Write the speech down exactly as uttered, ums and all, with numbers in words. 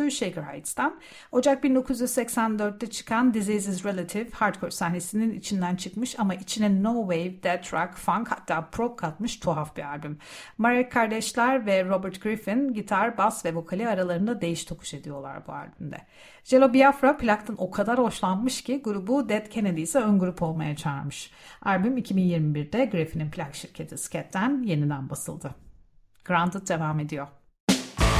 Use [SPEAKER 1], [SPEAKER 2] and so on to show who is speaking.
[SPEAKER 1] Sugar Heights'tan. Ocak bin dokuz yüz seksen dörtte çıkan Disease is Relative hardcore sahnesinin içinden çıkmış ama içine no wave, death rock, funk hatta prog katmış tuhaf bir albüm. Marek kardeşler ve Robert Griffin gitar, bas ve vokali aralarında değiş tokuş ediyorlar bu albümde. Jello Biafra plaktan o kadar hoşlanmış ki grubu Dead Kennedys'e ön grup olmaya çağırmış. Albüm iki bin yirmi birde Griffin'in plak şirketi Sket'ten yeniden basıldı. Granted devam ediyor.